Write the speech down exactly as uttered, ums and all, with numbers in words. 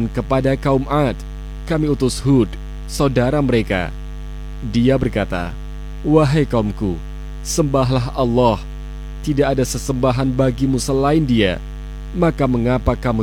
Kepada kaum Ad, kami utus Hud, saudara mereka. Dia berkata, wahai kaumku, sembahlah Allah, tidak ada sesembahan bagimu selain Dia, maka mengapa kamu